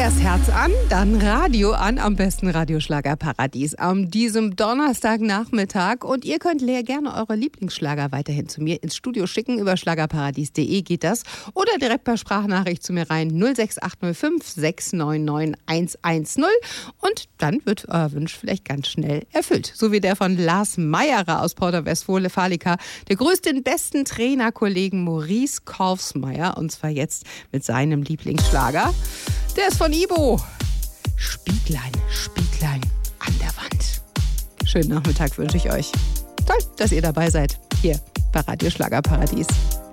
Erst Herz an, dann Radio an, am besten Radioschlagerparadies an diesem Donnerstagnachmittag. Und ihr könnt gerne eure Lieblingsschlager weiterhin zu mir ins Studio schicken. Über schlagerparadies.de geht das. Oder direkt per Sprachnachricht zu mir rein 06805 699 110. Und dann wird euer Wunsch vielleicht ganz schnell erfüllt. So wie der von Lars Meyerer aus Porta Westfalica. Der größte und besten Trainerkollegen Maurice Korfsmeier. Und zwar jetzt mit seinem Lieblingsschlager. Der ist von Ibo. Spieglein, Spieglein an der Wand. Schönen Nachmittag wünsche ich euch. Toll, dass ihr dabei seid. Hier bei Radio Schlagerparadies.